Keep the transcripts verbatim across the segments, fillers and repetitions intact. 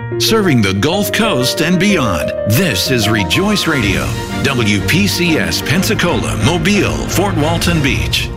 Serving the Gulf Coast and beyond, this is Rejoice Radio, W P C S Pensacola, Mobile, Fort Walton Beach.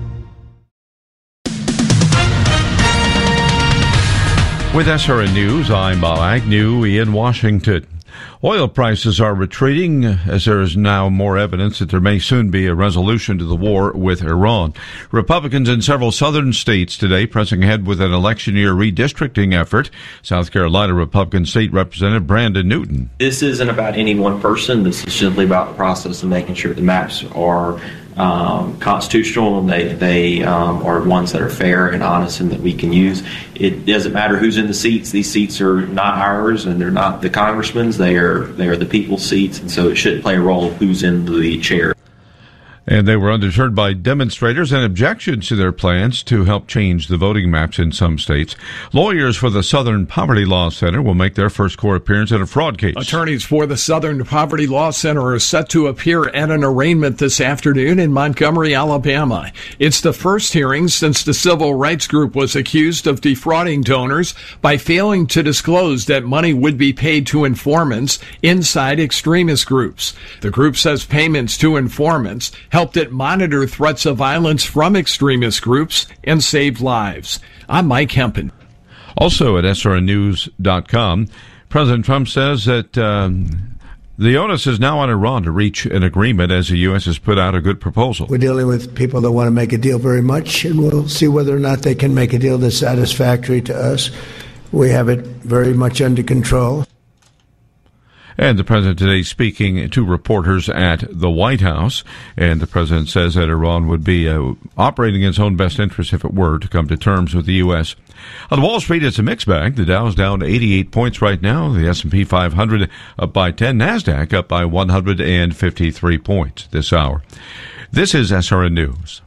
With S R N News, I'm Bob Agnew in Washington. Oil prices are retreating as there is now more evidence that there may soon be a resolution to the war with Iran. Republicans in several southern states today pressing ahead with an election year redistricting effort. South Carolina Republican State Representative Brandon Newton. This isn't about any one person. This is simply about the process of making sure the maps are um, constitutional and they, they um, are ones that are fair and honest and that we can use. It doesn't matter who's in the seats. These seats are not ours and they're not the congressman's. They are, they are the people's seats, and so it shouldn't play a role who's in the chair. And they were undeterred by demonstrators and objections to their plans to help change the voting maps in some states. Lawyers for the Southern Poverty Law Center will make their first court appearance in a fraud case. Attorneys for the Southern Poverty Law Center are set to appear at an arraignment this afternoon in Montgomery, Alabama. It's the first hearing since the civil rights group was accused of defrauding donors by failing to disclose that money would be paid to informants inside extremist groups. The group says payments to informants helped it monitor threats of violence from extremist groups and saved lives. I'm Mike Hempen. Also at S R N news dot com, President Trump says that um, the onus is now on Iran to reach an agreement as the U S has put out a good proposal. We're dealing with people that want to make a deal very much, and we'll see whether or not they can make a deal that's satisfactory to us. We have it very much under control. And the president today speaking to reporters at the White House. And the president says that Iran would be uh, operating in its own best interest if it were to come to terms with the U S. On Wall Street, it's a mixed bag. The Dow's down eighty-eight points right now. The S and P five hundred up by ten. NASDAQ up by one hundred fifty-three points this hour. This is S R N News.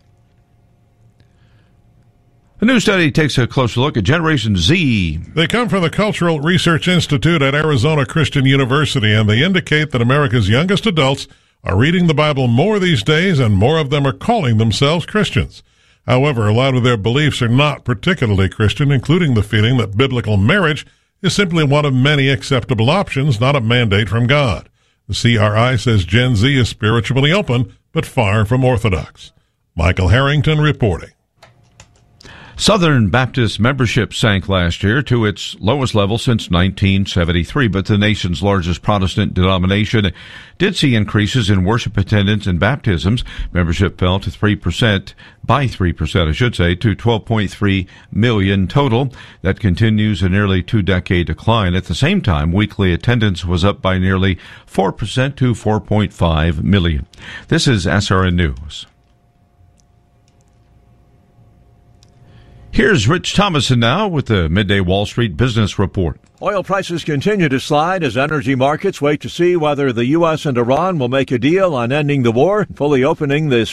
A new study takes a closer look at Generation Z. They come from the Cultural Research Institute at Arizona Christian University, and they indicate that America's youngest adults are reading the Bible more these days, and more of them are calling themselves Christians. However, a lot of their beliefs are not particularly Christian, including the feeling that biblical marriage is simply one of many acceptable options, not a mandate from God. The C R I says Gen Z is spiritually open, but far from orthodox. Michael Harrington reporting. Southern Baptist membership sank last year to its lowest level since nineteen seventy-three, but the nation's largest Protestant denomination did see increases in worship attendance and baptisms. Membership fell to three percent, by three percent, I should say, to twelve point three million total. That continues a nearly two-decade decline. At the same time, weekly attendance was up by nearly four percent to four point five million. This is S R N News. Here's Rich Thomason now with the Midday Wall Street Business Report. Oil prices continue to slide as energy markets wait to see whether the U S and Iran will make a deal on ending the war, fully opening the